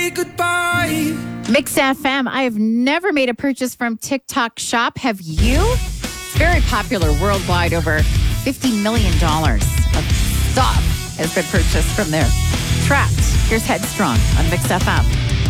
Goodbye. Mix FM. I have never made a purchase from TikTok Shop. Have you? It's very popular worldwide. Over $50 million of stuff has been purchased from there. Trapped. Here's Headstrong on Mix FM.